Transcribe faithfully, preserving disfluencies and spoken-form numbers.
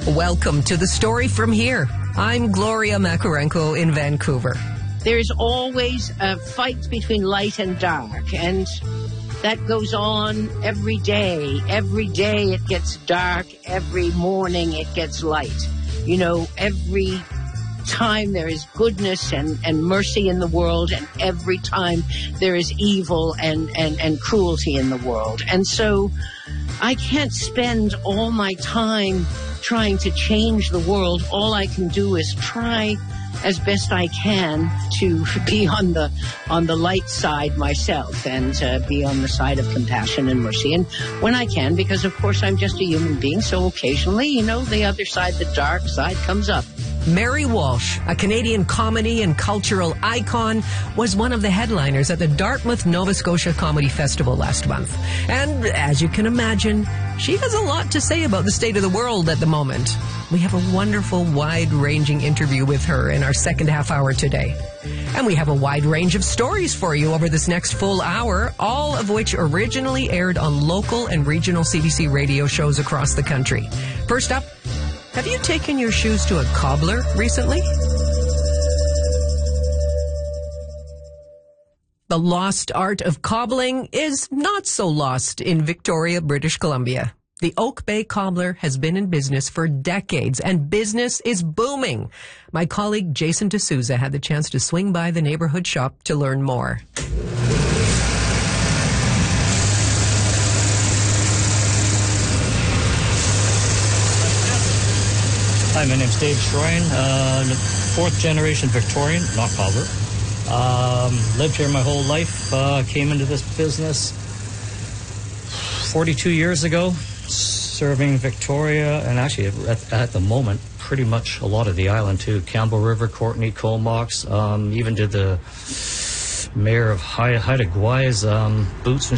Welcome to The Story From Here. I'm Gloria Makarenko in Vancouver. There's always a fight between light and dark, and that goes on every day. Every day it gets dark. Every morning it gets light. You know, every time there is goodness and, and mercy in the world, and every time there is evil and, and, and cruelty in the world. And so I can't spend all my time trying to change the world. All I can do is try as best I can to be on the on the light side myself, and uh, be on the side of compassion and mercy. And when I can, because of course I'm just a human being, so occasionally, you know, the other side, the dark side, comes up. Mary Walsh, a Canadian comedy and cultural icon, was one of the headliners at the Dartmouth, Nova Scotia Comedy Festival last month. And as you can imagine, she has a lot to say about the state of the world at the moment. We have a wonderful, wide-ranging interview with her in our second half hour today. And we have a wide range of stories for you over this next full hour, all of which originally aired on local and regional C B C radio shows across the country. First up, have you taken your shoes to a cobbler recently? The lost art of cobbling is not so lost in Victoria, British Columbia. The Oak Bay Cobbler has been in business for decades, and business is booming. My colleague Jason D'Souza had the chance to swing by the neighborhood shop to learn more. Hi, my name's Dave Schroyen, uh, fourth generation Victorian, not cobbler. Um, lived here my whole life, uh, came into this business forty-two years ago, serving Victoria, and actually at, at the moment, pretty much a lot of the island too. Campbell River, Courtenay, Comox, um, even did the mayor of Haida Gwa's um, boots and